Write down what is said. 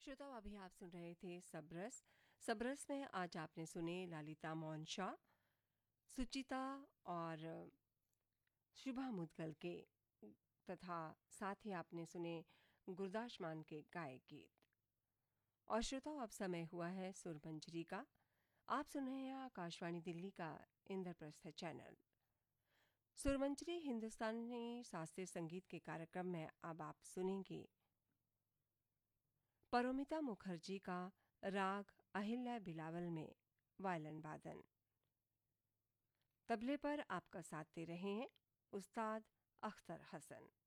श्रोताओ, अभी आप सुन रहे थे सबरस। सबरस में आज आपने सुने ललिता मोहन, सुचिता और शुभा मुदगल के, तथा साथ ही आपने सुने गुरदास मान के गाए गीत। और श्रोताओ, अब समय हुआ है सुरमंजरी का। आप सुन रहे हैं आकाशवाणी दिल्ली का इंद्रप्रस्थ चैनल। सुरमंजरी हिंदुस्तानी शास्त्रीय संगीत के कार्यक्रम में अब आप सुनेंगे परोमिता मुखर्जी का राग अहिल्या बिलावल में वायलिन वादन। तबले पर आपका साथ दे रहे हैं उस्ताद अख्तर हसन।